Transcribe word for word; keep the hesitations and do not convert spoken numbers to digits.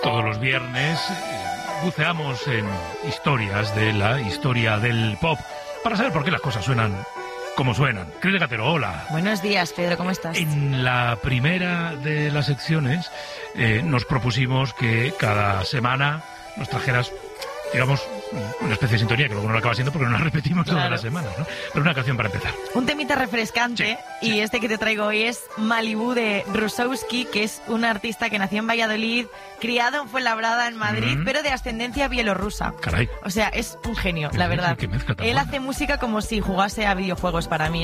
Todos los viernes eh, buceamos en historias de la historia del pop para saber por qué las cosas suenan como suenan. Cris de Gatero, hola. Buenos días, Pedro, ¿cómo estás? En la primera de las secciones eh, nos propusimos que cada semana nos trajeras, digamos, una especie de sintonía, que luego no la acaba siendo porque no la repetimos Claro. todas las semanas, ¿no? Pero una canción para empezar. Un temita refrescante, Sí, y sí. este que te traigo hoy es Malibú de Rusowski, que es un artista que nació en Valladolid, criado en Fuenlabrada, en Madrid, Mm. pero de ascendencia bielorrusa. Caray. O sea, es un genio, Qué la bien, verdad. qué mezcla tan Él buena. hace música como si jugase a videojuegos para mí.